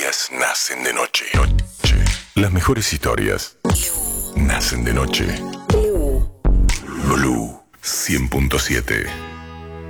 historias nacen de noche. Las mejores historias nacen de noche. Blue 100.7